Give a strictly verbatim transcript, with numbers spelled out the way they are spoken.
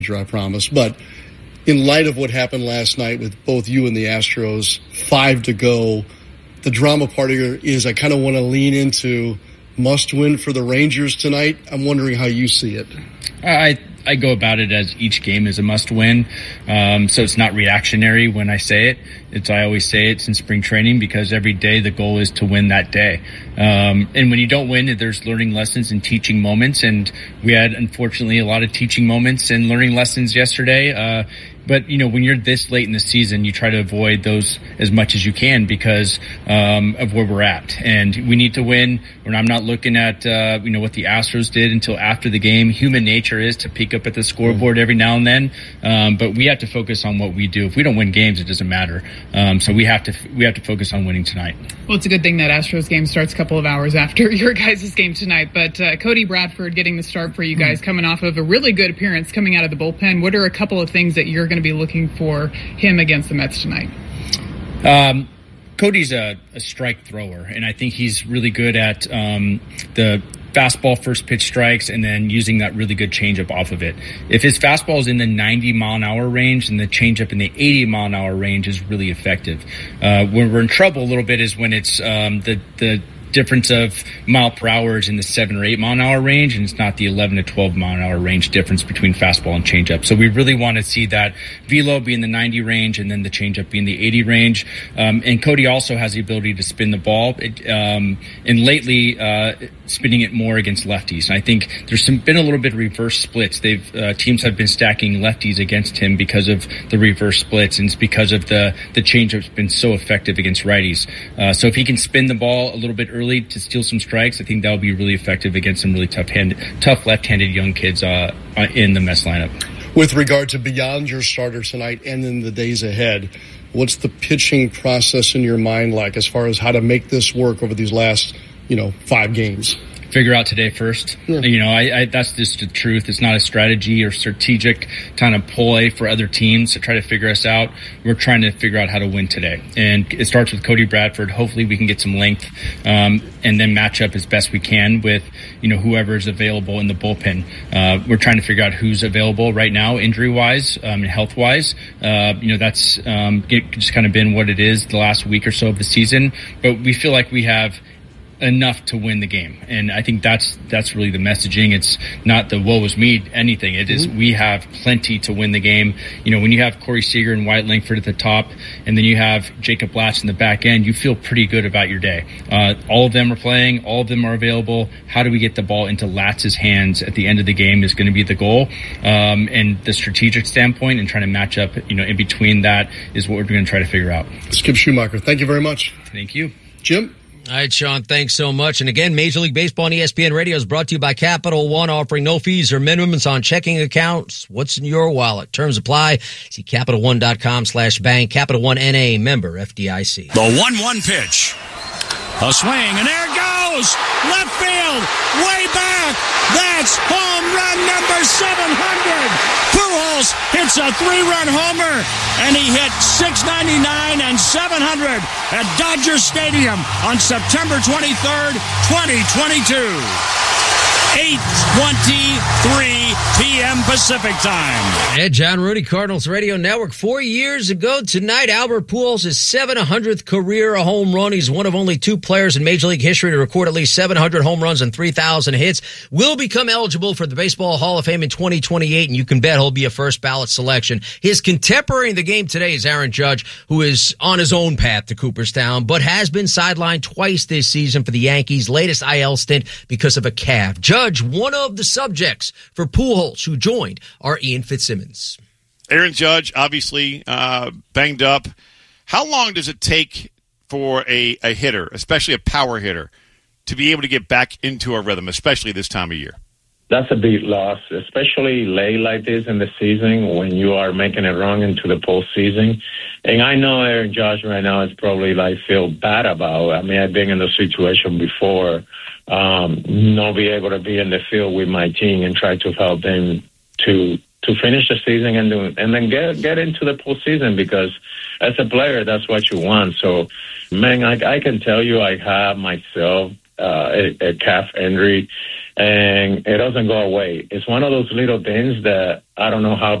I promise. But in light of what happened last night with both you and the Astros, five to go, the drama part here is I kind of want to lean into must win for the Rangers tonight. I'm wondering how you see it. I I go about it as each game is a must win. Um, so it's not reactionary when I say it. It's, I always say it since spring training because every day the goal is to win that day. Um, and when you don't win, there's learning lessons and teaching moments. And we had, unfortunately, a lot of teaching moments and learning lessons yesterday. Uh, But, you know, when you're this late in the season, you try to avoid those as much as you can because um, of where we're at. And we need to win. And I'm not looking at, uh, you know, what the Astros did until after the game. Human nature is to peek up at the scoreboard every now and then. Um, but we have to focus on what we do. If we don't win games, it doesn't matter. Um, so we have to we have to focus on winning tonight. Well, it's a good thing that Astros game starts a couple of hours after your guys' game tonight. But uh, Cody Bradford getting the start for you guys, mm-hmm. coming off of a really good appearance coming out of the bullpen. What are a couple of things that you're going to be looking for him against the Mets tonight? Um, Cody's a, a strike thrower, and I think he's really good at um, the fastball first pitch strikes and then using that really good changeup off of it. If his fastball is in the ninety mile an hour range and the changeup in the eighty mile an hour range is really effective. Uh, when we're in trouble a little bit is when it's um, the the difference of mile per hour is in the seven or eight mile an hour range, and it's not the eleven to twelve mile an hour range difference between fastball and changeup. So we really want to see that velo be in the ninety range and then the changeup be in the eighty range. Um, and Cody also has the ability to spin the ball. It, um, and lately, uh, spinning it more against lefties. And I think there's some, been a little bit of reverse splits. They've uh, teams have been stacking lefties against him because of the reverse splits, and it's because of the the changeup's been so effective against righties. Uh, so if he can spin the ball a little bit early to steal some strikes, I think that'll be really effective against some really tough hand, tough left-handed young kids uh, in the Mets lineup. With regard to beyond your starter tonight and in the days ahead, what's the pitching process in your mind like as far as how to make this work over these last, you know, five games? Figure out today first. Yeah. You know, I, I, that's just the truth. It's not a strategy or strategic kind of ploy for other teams to try to figure us out. We're trying to figure out how to win today. And it starts with Cody Bradford. Hopefully we can get some length um, and then match up as best we can with, you know, whoever is available in the bullpen. Uh, we're trying to figure out who's available right now, injury-wise um, and health-wise. Uh, you know, that's um, just kind of been what it is the last week or so of the season. But we feel like we have enough to win the game, and I think that's that's really the messaging. It's not the woe is me anything. It is, mm-hmm. we have plenty to win the game. You know, when you have Corey Seager and Wyatt Langford at the top, and then you have Jacob Latch in the back end, you feel pretty good about your day. Uh, all of them are playing, all of them are available. How do we get the ball into Latz's hands at the end of the game is going to be the goal. Um, and the strategic standpoint and trying to match up, you know, in between that is what we're going to try to figure out. Skip Schumacher, thank you very much. Thank you. Jim? All right, Sean, thanks so much. And again, Major League Baseball and E S P N Radio is brought to you by Capital One, offering no fees or minimums on checking accounts. What's in your wallet? Terms apply. See Capital One dot com slash bank. Capital One N A, member F D I C. The one one pitch. A swing, and there it goes! Left field! Way back! That's home run number seven hundred! Pujols hits a three-run homer, and he hit six ninety-nine and seven hundred at Dodger Stadium on September twenty-third, twenty twenty-two. eight twenty-three p.m. Pacific time. Ed John Rooney, Cardinals Radio Network. Four years ago tonight, Albert Pujols' seven hundredth career home run. He's one of only two players in Major League history to record at least seven hundred home runs and three thousand hits. Will become eligible for the Baseball Hall of Fame in twenty twenty-eight, and you can bet he'll be a first ballot selection. His contemporary in the game today is Aaron Judge, who is on his own path to Cooperstown, but has been sidelined twice this season for the Yankees' latest I L stint because of a calf. Judge, one of the subjects for Pujols, who joined our Ian Fitzsimmons. Aaron Judge, obviously uh, banged up. How long does it take for a, a hitter, especially a power hitter, to be able to get back into a rhythm, especially this time of year? That's a big loss, especially late like this in the season when you are making a run into the postseason. And I know Aaron Judge right now is probably like feel bad about. I mean, I've been in the situation before, um, not be able to be in the field with my team and try to help them to to finish the season and do, and then get get into the postseason, because as a player, that's what you want. So, man, I, I can tell you, I have myself uh, a, a calf injury, and it doesn't go away. It's one of those little things that I don't know how